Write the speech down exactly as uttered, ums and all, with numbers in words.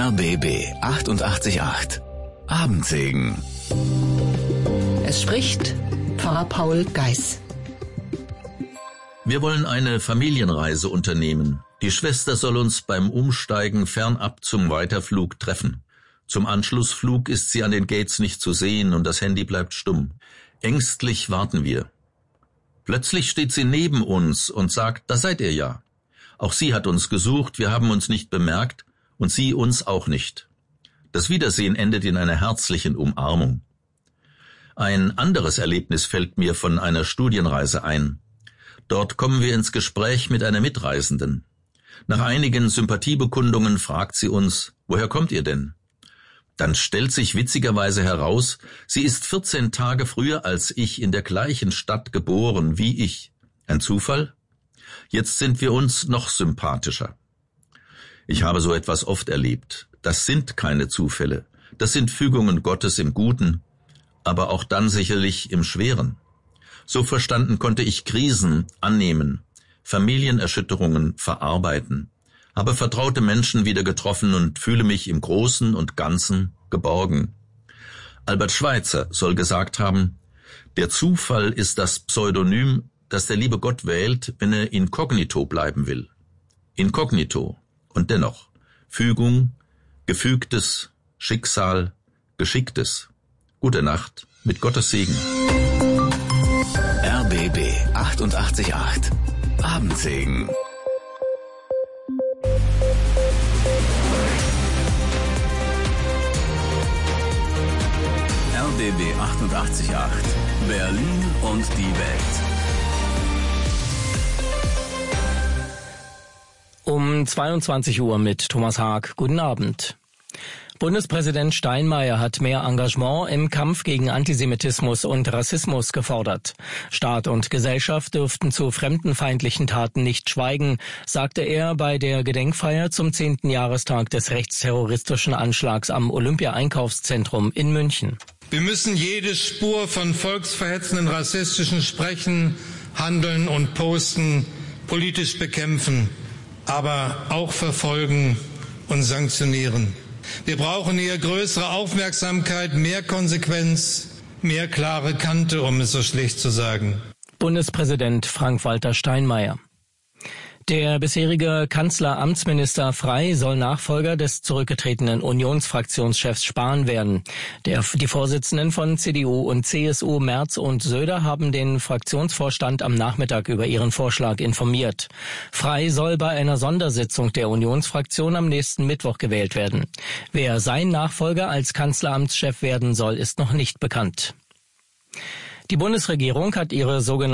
R B B achtundachtzig Komma acht. Abendsegen. Es spricht Pfarrer Paul Geis. Wir wollen eine Familienreise unternehmen. Die Schwester soll uns beim Umsteigen fernab zum Weiterflug treffen. Zum Anschlussflug ist sie an den Gates nicht zu sehen und das Handy bleibt stumm. Ängstlich warten wir. Plötzlich steht sie neben uns und sagt, da seid ihr ja. Auch sie hat uns gesucht, wir haben uns nicht bemerkt und sie uns auch nicht. Das Wiedersehen endet in einer herzlichen Umarmung. Ein anderes Erlebnis fällt mir von einer Studienreise ein. Dort kommen wir ins Gespräch mit einer Mitreisenden. Nach einigen Sympathiebekundungen fragt sie uns, woher kommt ihr denn? Dann stellt sich witzigerweise heraus, sie ist vierzehn Tage früher als ich in der gleichen Stadt geboren wie ich. Ein Zufall? Jetzt sind wir uns noch sympathischer. Ich habe so etwas oft erlebt. Das sind keine Zufälle. Das sind Fügungen Gottes im Guten, aber auch dann sicherlich im Schweren. So verstanden konnte ich Krisen annehmen, Familienerschütterungen verarbeiten, habe vertraute Menschen wieder getroffen und fühle mich im Großen und Ganzen geborgen. Albert Schweitzer soll gesagt haben, der Zufall ist das Pseudonym, das der liebe Gott wählt, wenn er inkognito bleiben will. Inkognito und dennoch Fügung, Gefügtes, Schicksal, Geschicktes. Gute Nacht, mit Gottes Segen. R B B achtundachtzig Komma acht. Abendsegen. R B B achtundachtzig Komma acht. Berlin und die Welt. Um zweiundzwanzig Uhr mit Thomas Haag. Guten Abend. Bundespräsident Steinmeier hat mehr Engagement im Kampf gegen Antisemitismus und Rassismus gefordert. Staat und Gesellschaft dürften zu fremdenfeindlichen Taten nicht schweigen, sagte er bei der Gedenkfeier zum zehnten Jahrestag des rechtsterroristischen Anschlags am Olympia-Einkaufszentrum in München. Wir müssen jede Spur von volksverhetzenden rassistischen Sprechen, Handeln und Posten politisch bekämpfen, aber auch verfolgen und sanktionieren. Wir brauchen hier größere Aufmerksamkeit, mehr Konsequenz, mehr klare Kante, um es so schlicht zu sagen. Bundespräsident Frank-Walter Steinmeier. Der bisherige Kanzleramtsminister Frey soll Nachfolger des zurückgetretenen Unionsfraktionschefs Spahn werden. Der, die Vorsitzenden von C D U und C S U, Merz und Söder, haben den Fraktionsvorstand am Nachmittag über ihren Vorschlag informiert. Frey soll bei einer Sondersitzung der Unionsfraktion am nächsten Mittwoch gewählt werden. Wer sein Nachfolger als Kanzleramtschef werden soll, ist noch nicht bekannt. Die Bundesregierung hat ihre sogenannte